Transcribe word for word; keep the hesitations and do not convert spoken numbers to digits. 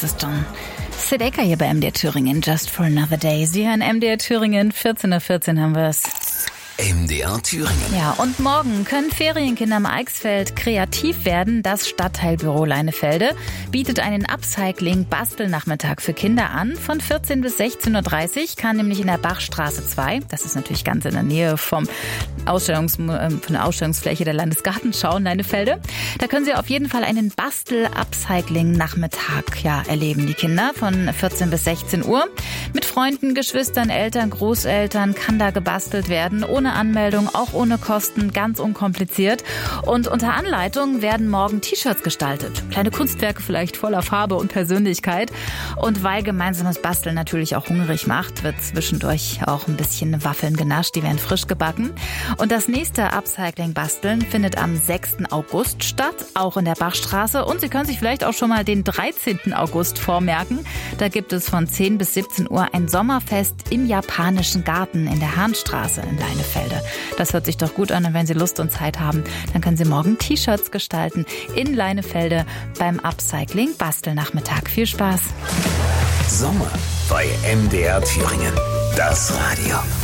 das ist John Sedeka hier bei M D R Thüringen. Just for another day. Sie hören M D R Thüringen. vierzehn Uhr vierzehn haben wir es. M D R Thüringen. Ja, und morgen können Ferienkinder am Eichsfeld kreativ werden. Das Stadtteilbüro Leinefelde bietet einen Upcycling-Bastelnachmittag für Kinder an. Von vierzehn bis sechzehn Uhr dreißig kann nämlich in der Bachstraße zwei, das ist natürlich ganz in der Nähe vom Ausstellungs, äh, von der Ausstellungsfläche der Landesgartenschau in Leinefelde. Da können Sie auf jeden Fall einen Bastel-Upcycling-Nachmittag ja, erleben, die Kinder, von vierzehn bis sechzehn Uhr. Mit Freunden, Geschwistern, Eltern, Großeltern kann da gebastelt werden, ohne Anmeldung, auch ohne Kosten, ganz unkompliziert. Und unter Anleitung werden morgen T-Shirts gestaltet. Kleine Kunstwerke vielleicht voller Farbe und Persönlichkeit. Und weil gemeinsames Basteln natürlich auch hungrig macht, wird zwischendurch auch ein bisschen Waffeln genascht. Die werden frisch gebacken. Und das nächste Upcycling-Basteln findet am sechsten August statt, auch in der Bachstraße. Und Sie können sich vielleicht auch schon mal den dreizehnten August vormerken. Da gibt es von zehn bis siebzehn Uhr ein Sommerfest im japanischen Garten in der Hahnstraße in Leinefelde. Das hört sich doch gut an, und wenn Sie Lust und Zeit haben, dann können Sie morgen T-Shirts gestalten in Leinefelde beim Upcycling-Bastelnachmittag. Viel Spaß! Sommer bei M D R Thüringen. Das Radio.